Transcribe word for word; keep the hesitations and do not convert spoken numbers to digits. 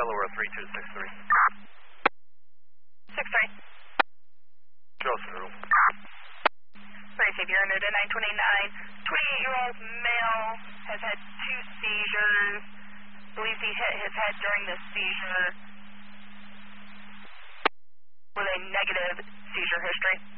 Delaware three two six three. six three. Show through. Very safe, you're under to nine twenty-nine. twenty-eight-year-old male has had two seizures. Believes he hit his head during the seizure with a negative seizure history.